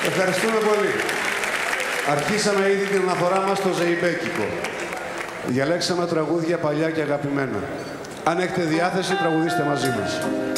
Ευχαριστούμε πολύ. Αρχίσαμε ήδη την αναφορά μας στο ζεϊμπέκικο. Διαλέξαμε τραγούδια παλιά και αγαπημένα. Αν έχετε διάθεση, τραγουδίστε μαζί μας.